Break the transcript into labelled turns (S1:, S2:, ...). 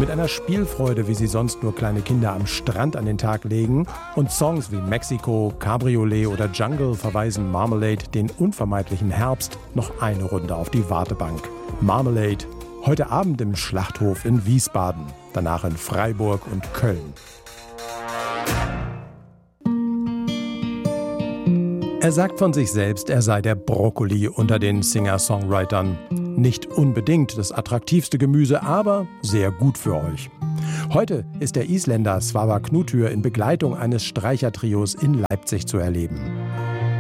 S1: Mit einer Spielfreude, wie sie sonst nur kleine Kinder am Strand an den Tag legen, und Songs wie Mexico, Cabriolet oder Jungle verweisen Marmalade den unvermeidlichen Herbst noch eine Runde auf die Wartebank. Marmalade, heute Abend im Schlachthof in Wiesbaden, danach in Freiburg und Köln. Er sagt von sich selbst, er sei der Brokkoli unter den Singer-Songwritern. Nicht unbedingt das attraktivste Gemüse, aber sehr gut für euch. Heute ist der Isländer Svavar Knútur in Begleitung eines Streichertrios in Leipzig zu erleben.